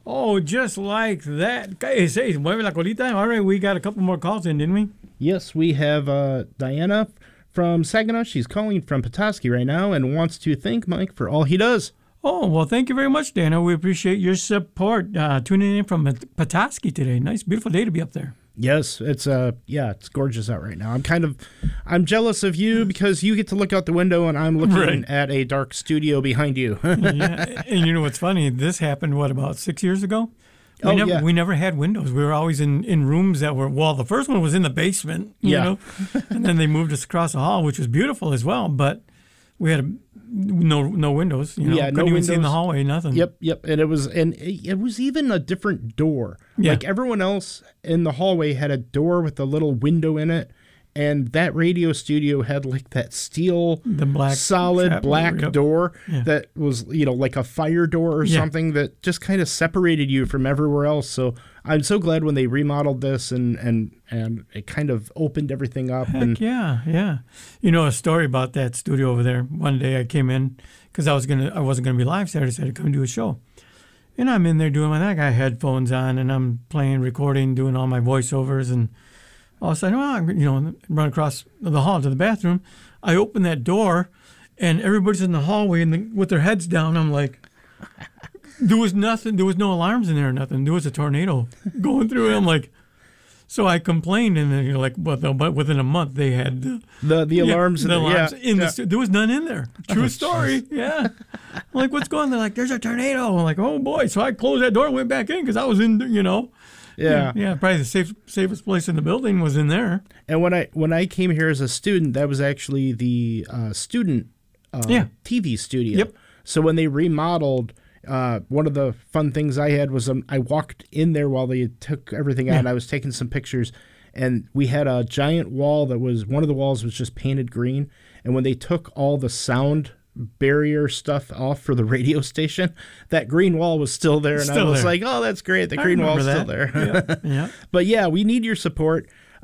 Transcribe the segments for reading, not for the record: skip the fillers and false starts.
Oh, just like that. Cállese, mueve la colita. All right, we got a couple more calls in, didn't we? Yes, we have Diana from Saginaw. She's calling from Petoskey right now and wants to thank Mike for all he does. Oh, well, thank you very much, Dana. We appreciate your support. Tuning in from Petoskey today. Nice, beautiful day to be up there. Yes, it's gorgeous out right now. I'm jealous of you because you get to look out the window and I'm looking at a dark studio behind you. Yeah, and you know what's funny? This happened, about 6 years ago? We never had windows. We were always in rooms that were, the first one was in the basement, you know, and then they moved us across the hall, which was beautiful as well, but we had no windows, you know, couldn't even see in the hallway, nothing. Yep, and it was even a different door. Yeah. Like everyone else in the hallway had a door with a little window in it, and that radio studio had like that steel, solid black door that was, like a fire door or something that just kind of separated you from everywhere else. So I'm so glad when they remodeled this and it kind of opened everything up. Heck, yeah. You know, a story about that studio over there. One day I came in because I wasn't gonna be live Saturday, so I had to come do a show. And I'm in there doing I got headphones on and I'm playing, recording, doing all my voiceovers, and all of a sudden, run across the hall to the bathroom. I open that door, and everybody's in the hallway with their heads down. I'm like, there was nothing. There was no alarms in there or nothing. There was a tornado going through it. I'm like, so I complained, and then but within a month they had the alarms. The alarms in the there was none in there. True story. Yeah. I'm like, what's going on? They're like, there's a tornado. I'm like, oh boy. So I closed that door and went back in because I was in, Yeah, probably the safest place in the building was in there. And when I came here as a student, that was actually the student TV studio. Yep. So when they remodeled, one of the fun things I had was I walked in there while they took everything out. And I was taking some pictures, and we had a giant wall one of the walls was just painted green. And when they took all the sound barrier stuff off for the radio station, that green wall was still there, and I was like, oh, that's great, the green wall's still there. Yeah. But yeah, we need your support.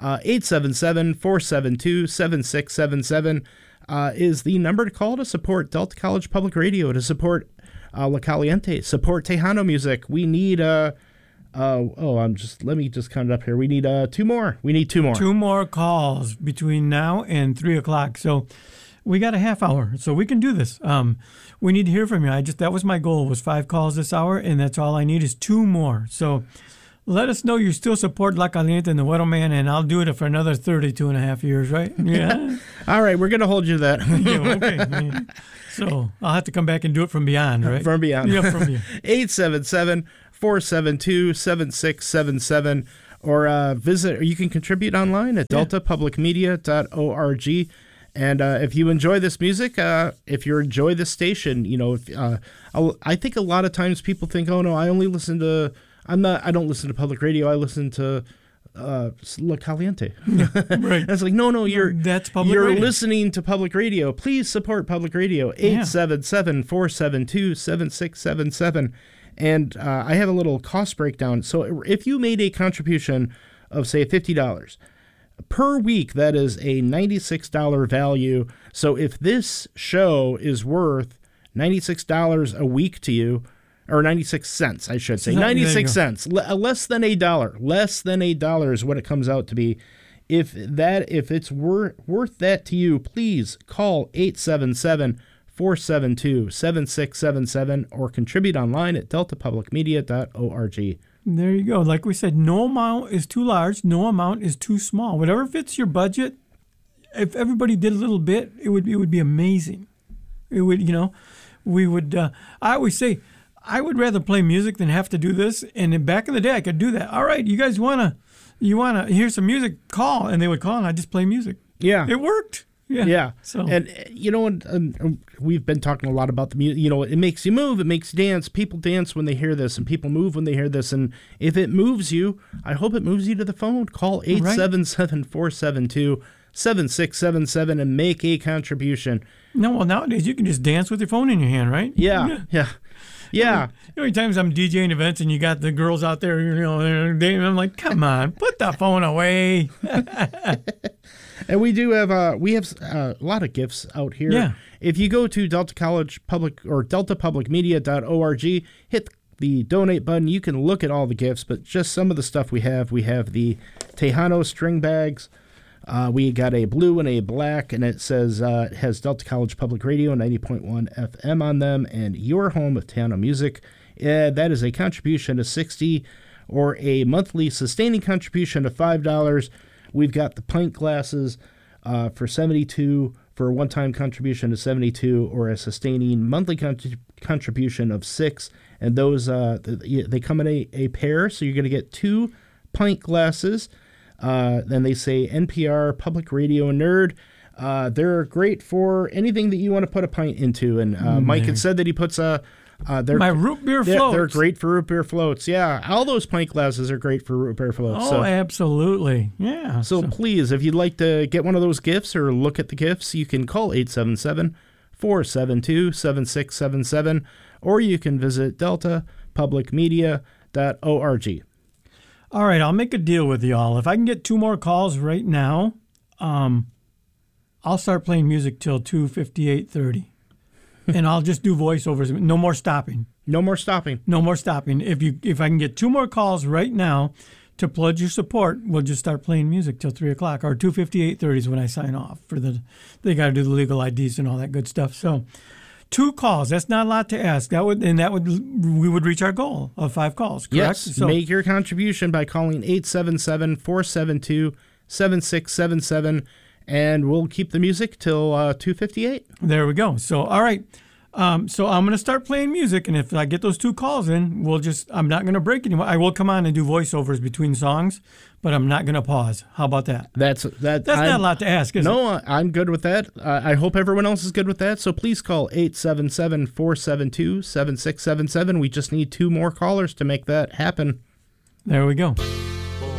877-472-7677 is the number to call to support Delta College Public Radio, to support La Caliente, support Tejano music. We need let me just count it up here. We need two more. Two more calls between now and 3:00. So we got a half hour, so we can do this. We need to hear from you. That was my goal, was 5 calls this hour, and that's all I need is 2 more. So let us know you still support La Caliente and the Weather Man, and I'll do it for another 32 and a half years, right? Yeah. All right, we're going to hold you to that. Okay. Yeah. So I'll have to come back and do it from beyond, right? From beyond. Yeah, from beyond. 877-472-7677, or visit, or you can contribute online at deltapublicmedia.org. And if you enjoy this music, if you enjoy this station, I think a lot of times people think, oh no, I don't listen to public radio. I listen to La Caliente. Right. It's like, no, that's public radio. You're listening to public radio. Please support public radio. 877-472-7677. And I have a little cost breakdown. So if you made a contribution of, say, $50 per week, that is a $96 value. So if this show is worth $96 a week to you, or 96 cents, I should say, 96 cents, less than $1 is what it comes out to be. If it's worth that to you, please call 877-472-7677 or contribute online at deltapublicmedia.org. There you go. Like we said, no amount is too large, no amount is too small. Whatever fits your budget, if everybody did a little bit, it would be amazing. It would, we would, I always say, I would rather play music than have to do this. And then back in the day, I could do that. All right, you guys want to hear some music? Call. And they would call, and I'd just play music. Yeah. It worked. Yeah. So, and we've been talking a lot about the music. It makes you move. It makes you dance. People dance when they hear this, and people move when they hear this. And if it moves you, I hope it moves you to the phone. Call 877-472-7677 and make a contribution. No, well, nowadays you can just dance with your phone in your hand, right? Yeah. How many times I'm DJing events and you got the girls out there, I'm like, come on, put the phone away. And we do have a lot of gifts out here. Yeah. If you go to Delta College Public or deltapublicmedia.org, hit the donate button, you can look at all the gifts, but just some of the stuff we have. We have the Tejano string bags. We got a blue and a black, and it says it has Delta College Public Radio 90.1 FM on them, and your home of Tejano music. That is a contribution of $60 or a monthly sustaining contribution of $5. We've got the pint glasses for $72 for a one-time contribution of $72 or a sustaining monthly contribution of $6. And those they come in a pair, so you're going to get 2 pint glasses. Then they say NPR Public Radio Nerd. They're great for anything that you want to put a pint into. And Mike had said that he puts my root beer floats. They're great for root beer floats. Yeah, all those pint glasses are great for root beer floats. Oh, absolutely. Yeah. So please, if you'd like to get one of those gifts or look at the gifts, you can call 877-472-7677, or you can visit deltapublicmedia.org. All right, I'll make a deal with y'all. If I can get 2 more calls right now, I'll start playing music till 2:58:30. And I'll just do voiceovers. No more stopping. No more stopping. No more stopping. If I can get 2 more calls right now to pledge your support, we'll just start playing music till 3 o'clock, or 2:58:30 is when I sign off. They got to do the legal IDs and all that good stuff. So 2 calls. That's not a lot to ask. We would reach our goal of 5 calls. Correct? Yes. Make your contribution by calling 877-472-7677. And we'll keep the music till 2:58. There we go. So, all right. So I'm going to start playing music, and if I get those 2 calls in, I'm not going to break anymore. I will come on and do voiceovers between songs, but I'm not going to pause. How about that? That's not a lot to ask, is it? No, I'm good with that. I hope everyone else is good with that. So please call 877-472-7677. We just need 2 more callers to make that happen. There we go.